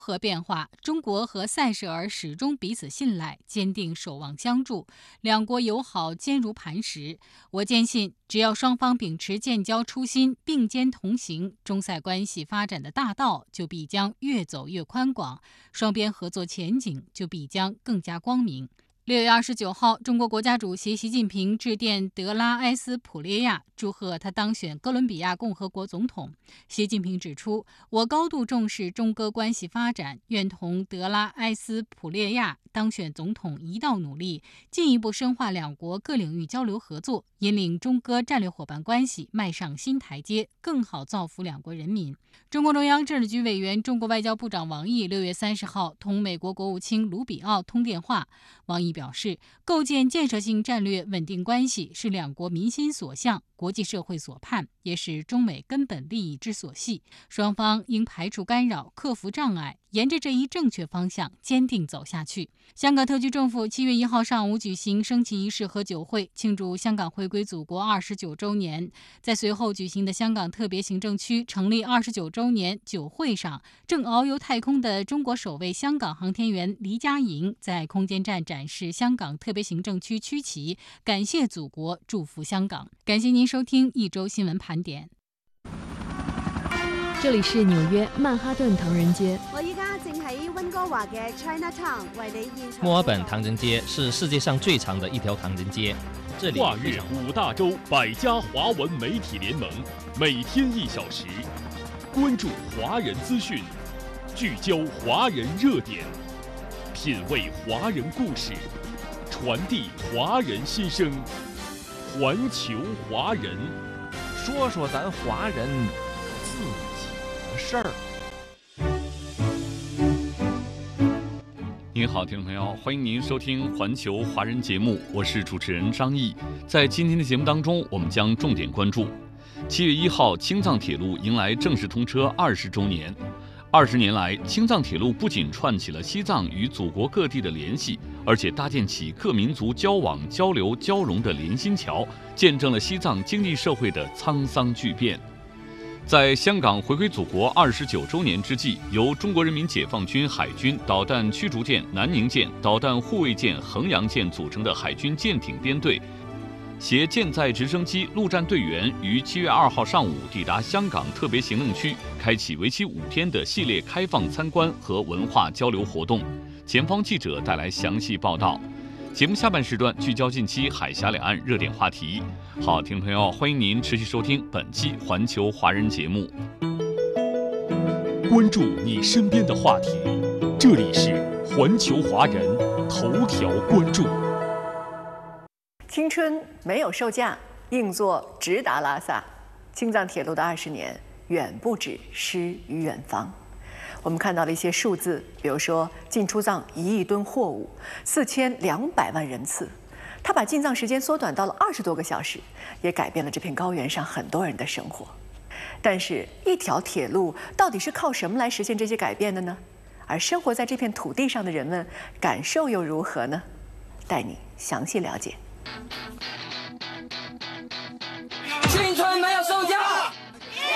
和变化，中国和塞舌尔始终彼此信赖，坚定守望相助，两国友好坚如磐石。我坚信，只要双方秉持建交初心，并肩同行，中塞关系发展的大道就必将越走越宽广，双边合作前景就必将更加光明。6月29号，中国国家主席习近平致电德拉埃斯普列亚，祝贺他当选哥伦比亚共和国总统。习近平指出，我高度重视中哥关系发展，愿同德拉埃斯普列亚当选总统一道努力，进一步深化两国各领域交流合作，引领中哥战略伙伴关系迈上新台阶，更好造福两国人民。中共中央政治局委员、中国外交部长王毅6月30号同美国国务卿卢比奥通电话。王毅表示，构建建设性战略稳定关系是两国民心所向、国际社会所盼，也是中美根本利益之所系。双方应排除干扰，克服障碍，沿着这一正确方向坚定走下去。香港特区政府7月1号上午举行升旗仪式和酒会，庆祝香港回归祖国29周年。在随后举行的香港特别行政区成立29周年酒会上，正遨游太空的中国首位香港航天员黎佳莹在空间站展示香港特别行政区区旗，感谢祖国，祝福香港。感谢您收听一周新闻盘点。 这里是纽约曼哈顿唐人街。 我依家正喺温哥華嘅 Chinatown 為你現場。 墨爾本唐人街是世界上最长的一条唐人街，这里跨越5大洲100家华文媒体联盟，每天1小时，关注华人资讯，聚焦华人热点，品味华人故事，传递华人心声。环球华人， 说说咱华人自己的事儿。 您好，听众朋友，欢迎您收听环球华人节目，我是主持人张毅。在今天的节目当中，我们将重点关注7月1号，青藏铁路迎来正式通车20周年。20年来，青藏铁路不仅串起了西藏与祖国各地的联系，而且搭建起各民族交往、交流、交融的连心桥，见证了西藏经济社会的沧桑巨变。在香港回归祖国29周年之际，由中国人民解放军海军导弹驱逐舰南宁舰、导弹护卫舰衡阳舰组成的海军舰艇编队，携舰载直升机、陆战队员于7月2号上午抵达香港特别行政区，开启为期5天的系列开放参观和文化交流活动。前方记者带来详细报道。节目下半时段聚焦近期海峡两岸热点话题。好，听众朋友，欢迎您持续收听本期环球华人节目。 关注你身边的话题，这里是环球华人头条关注。 青春没有售价，硬座直达拉萨。青藏铁路的20年远不止诗与远方。我们看到了一些数字，比如说进出藏1亿吨货物，4200万人次。它把进藏时间缩短到了20多个小时，也改变了这片高原上很多人的生活。但是，一条铁路到底是靠什么来实现这些改变的呢？而生活在这片土地上的人们感受又如何呢？带你详细了解。 青春没有